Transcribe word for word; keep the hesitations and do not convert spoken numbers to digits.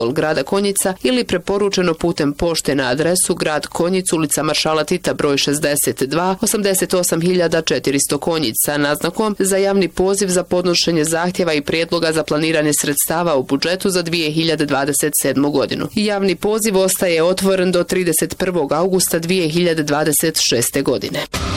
grada Konjica ili preporučeno putem pošte na adresu grad Konjic, ulica Maršala Tita broj šezdeset dva, osamdeset osam hiljada četiristo Konjic sa naznakom za javni poziv za podnošenje zahtjeva i prijedloga za planiranje sredstava u budžetu za dvije hiljade dvadeset sedmu godinu. Javni poziv ostaje otvoren do trideset prvog augusta dvije hiljade dvadeset šeste godine.